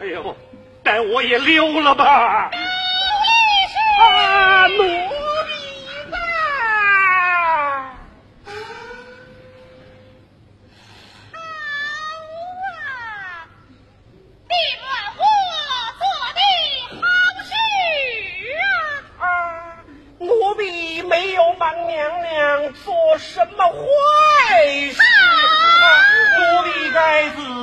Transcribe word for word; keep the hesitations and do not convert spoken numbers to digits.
呦，待我也溜了吧。 啊，奴婢吧。奴婢没有帮娘娘做什么坏事，啊、奴婢该自